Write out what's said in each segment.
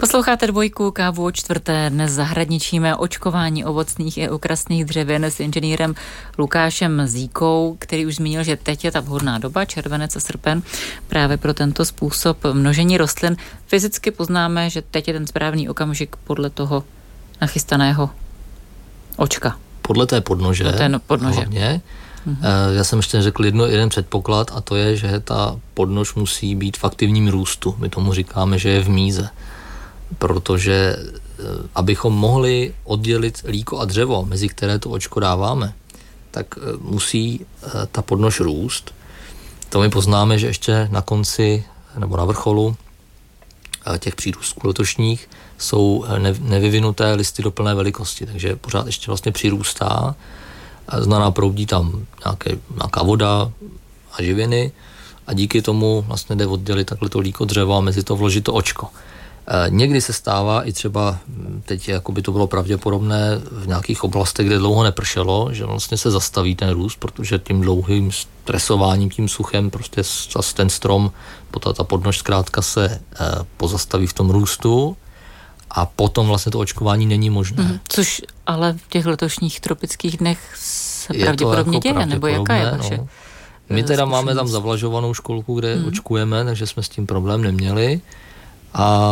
Posloucháte Dvojku, kávu o čtvrté. Dnes zahradničíme očkování ovocných i okrasných dřevin s inženýrem Lukášem Zíkou, který už zmínil, že teď je ta vhodná doba, červenec a srpen, právě pro tento způsob množení rostlin. Fyzicky poznáme, že teď je ten správný okamžik podle toho nachystaného očka. Podle té podnože. Hlavně. Já jsem ještě řekl jeden předpoklad, a to je, že ta podnož musí být v aktivním růstu. My tomu říkáme, že je v míze. Protože abychom mohli oddělit líko a dřevo, mezi které to očko dáváme, tak musí ta podnož růst. To my poznáme, že ještě na konci nebo na vrcholu těch přírůstků letošních jsou nevyvinuté listy do plné velikosti, takže pořád ještě vlastně přirůstá, znamená proudí tam nějaká voda a živiny a díky tomu vlastně jde oddělit takhle to líko dřeva a mezi to vložit to očko. Někdy se stává i třeba, teď jako by to bylo pravděpodobné v nějakých oblastech, kde dlouho nepršelo, že vlastně se zastaví ten růst, protože tím dlouhým stresováním, tím suchem prostě ten strom, ta podnož zkrátka se pozastaví v tom růstu a potom vlastně to očkování není možné. Což ale v těch letošních tropických dnech se pravděpodobně děje, nebo jaká je vaše? My teda máme tam zavlažovanou školku, kde očkujeme, takže jsme s tím problém neměli. A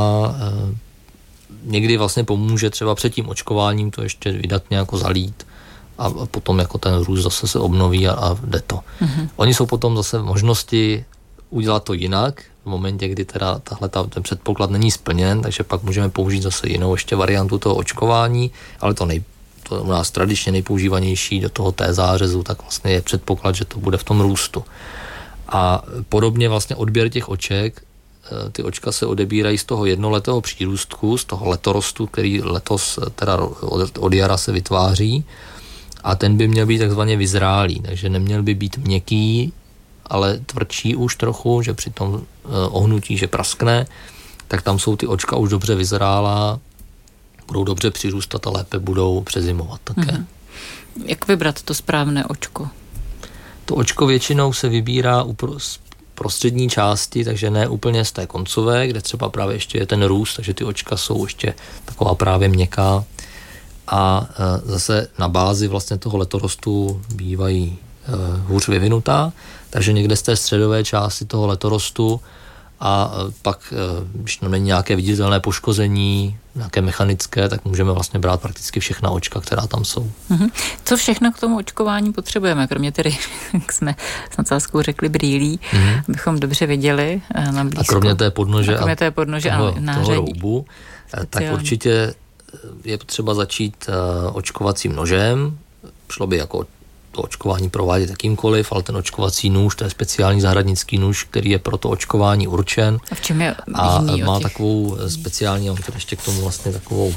někdy vlastně pomůže třeba před tím očkováním to ještě vydatně jako zalít a potom jako ten růst zase se obnoví a jde to. Oni jsou potom zase v možnosti udělat to jinak v momentě, kdy teda ten předpoklad není splněn, takže pak můžeme použít zase jinou ještě variantu toho očkování, ale to u nás tradičně nejpoužívanější do toho té zářezu, tak vlastně je předpoklad, že to bude v tom růstu. A podobně vlastně odběr těch oček, ty očka se odebírají z toho jednoletého přírůstku, z toho letorostu, který letos teda od jara se vytváří a ten by měl být takzvaně vyzrálý, takže neměl by být měkký, ale tvrdší už trochu, že při tom ohnutí, že praskne, tak tam jsou ty očka už dobře vyzrálá, budou dobře přirůstat a lépe budou přezimovat také. Jak vybrat to správné očko? To očko většinou se vybírá prostřední části, takže ne úplně z té koncové, kde třeba právě ještě je ten růst, takže ty očka jsou ještě taková právě měkká a zase na bázi vlastně toho letorostu bývají hůř vyvinutá, takže někde z té středové části toho letorostu a pak, když není nějaké viditelné poškození, nějaké mechanické, tak můžeme vlastně brát prakticky všechna očka, která tam jsou. Co všechno k tomu očkování potřebujeme? Kromě tedy, jak jsme s nadsázkou řekli, brýlí, abychom dobře viděli na blízko. A kromě té podnože a toho roubu, tak určitě je potřeba začít očkovacím nožem. Šlo by jako to očkování provádět jakýmkoliv, ale ten očkovací nůž, to je speciální zahradnický nůž, který je pro to očkování určen. A v čem je a má takovou speciální, mám ještě k tomu vlastně takovou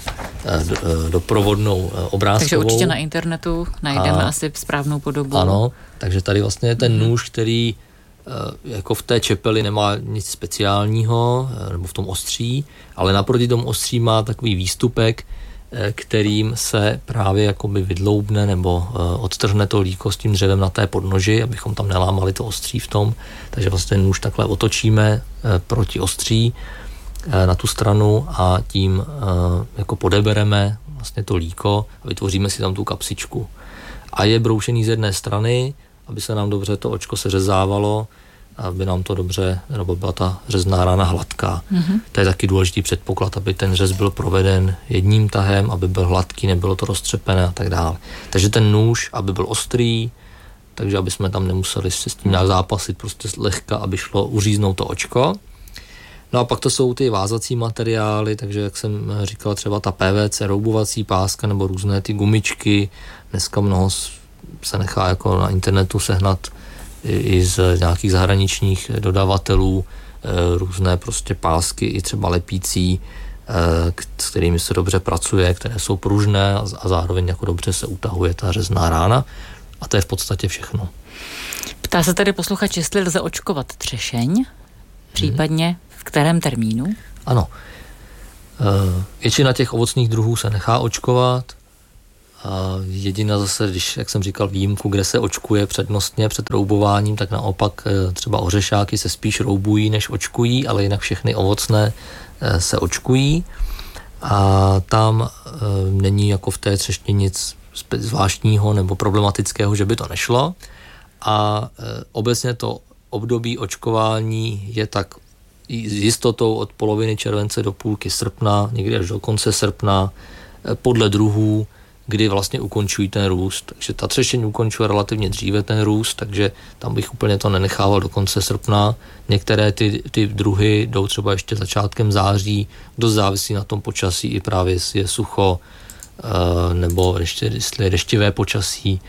doprovodnou obrázkovou. Takže určitě na internetu najdeme asi správnou podobu. Ano, takže tady vlastně je ten nůž, který jako v té čepeli nemá nic speciálního, nebo v tom ostří, ale naproti tomu ostří má takový výstupek, kterým se právě jakoby vydloubne nebo odtrhne to líko s tím dřevem na té podnoži, abychom tam nelámali to ostří v tom. Takže vlastně ten nůž takhle otočíme proti ostří na tu stranu a tím jako podebereme vlastně to líko a vytvoříme si tam tu kapsičku. A je broušený z jedné strany, aby se nám dobře to očko seřezávalo, aby nám to dobře, nebo byla ta řezná rána hladká. To je taky důležitý předpoklad, aby ten řez byl proveden jedním tahem, aby byl hladký, nebylo to roztřepené a tak dále. Takže ten nůž, aby byl ostrý, takže aby jsme tam nemuseli se s tím nějak zápasit, prostě lehka, aby šlo uříznout to očko. No a pak to jsou ty vázací materiály, takže jak jsem říkal, třeba ta PVC roubovací páska nebo různé ty gumičky, dneska mnoho se nechá jako na internetu sehnat i z nějakých zahraničních dodavatelů, různé prostě pásky, i třeba lepící, s kterými se dobře pracuje, které jsou pružné a zároveň jako dobře se utahuje ta řezná rána. A to je v podstatě všechno. Ptá se tady posluchač, jestli lze očkovat třešeň, případně v kterém termínu? Ano. Většina těch ovocných druhů se nechá očkovat. A jediná zase, když, jak jsem říkal, výjimku, kde se očkuje přednostně před roubováním, tak naopak třeba ořešáky se spíš roubují, než očkují, ale jinak všechny ovocné se očkují a tam není jako v té třešni nic zvláštního nebo problematického, že by to nešlo a obecně to období očkování je tak s jistotou od poloviny července do půlky srpna, někdy až do konce srpna, podle druhů, kdy vlastně ukončují ten růst. Takže ta třešeň ukončuje relativně dříve ten růst, takže tam bych úplně to nenechával do konce srpna. Některé ty druhy jdou třeba ještě začátkem září, dost závisí na tom počasí i právě, jestli je sucho, nebo jestli je deštivé počasí.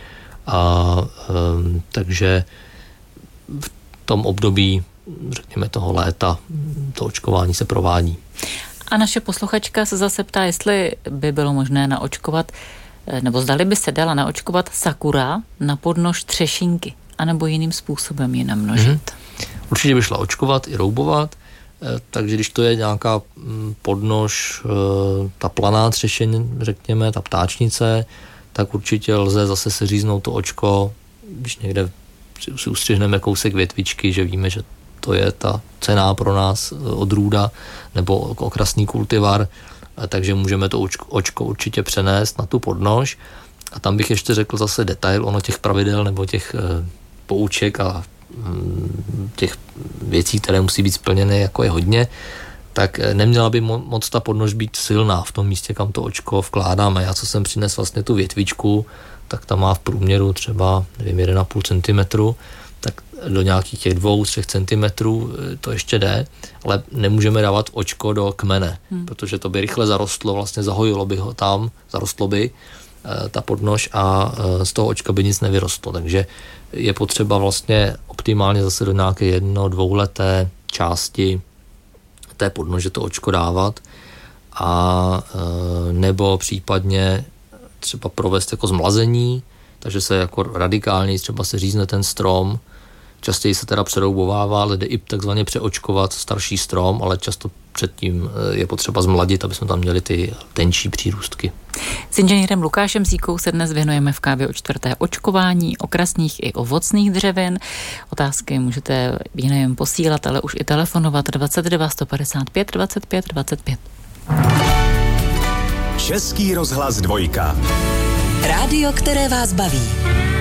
Takže v tom období, řekněme, toho léta, to očkování se provádí. A naše posluchačka se zase ptá, jestli by bylo možné naočkovat, nebo zdali by se dala naočkovat sakura na podnož třešinky, anebo jiným způsobem ji namnožit. Určitě by šla očkovat i roubovat, takže když to je nějaká podnož, ta planá třešeň, řekněme, ta ptáčnice, tak určitě lze zase seříznout to očko, když někde si ustřihneme kousek větvičky, že víme, že to je ta cenná pro nás odrůda nebo okrasný kultivar, takže můžeme to očko určitě přenést na tu podnož. A tam bych ještě řekl zase detail, ono těch pravidel nebo těch pouček a těch věcí, které musí být splněny, jako je hodně, tak neměla by moc ta podnož být silná v tom místě, kam to očko vkládáme. Já, co jsem přinesl vlastně tu větvičku, tak ta má v průměru třeba, nevím, 1,5 cm, tak do nějakých těch 2-3 cm to ještě jde, ale nemůžeme dávat očko do kmene, protože to by rychle zarostlo, vlastně zahojilo by ho tam, zarostlo by ta podnož a z toho očka by nic nevyrostlo, takže je potřeba vlastně optimálně zase do nějaké 1-2leté části té podnože to očko dávat a nebo případně třeba provést jako zmlazení, takže se jako radikálně třeba se řízne ten strom, častěji se teda přeroubovává, ale jde i takzvaně přeočkovat starší strom, ale často předtím je potřeba zmladit, aby jsme tam měli ty tenčí přírůstky. S inženýrem Lukášem Zíkou se dnes věnujeme v Kávě o čtvrté očkování okrasných i ovocných dřevin. Otázky můžete nejen posílat, ale už i telefonovat 22 155 25 25. Český rozhlas 2. Rádio, které vás baví.